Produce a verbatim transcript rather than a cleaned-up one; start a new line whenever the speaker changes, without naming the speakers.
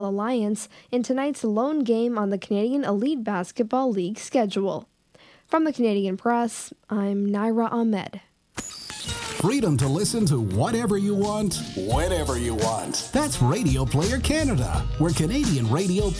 Alliance in tonight's lone game on the Canadian Elite Basketball League schedule. From the Canadian Press, I'm Naira Ahmed.
Freedom to listen to whatever you want, whenever you want. That's Radio Player Canada, where Canadian radio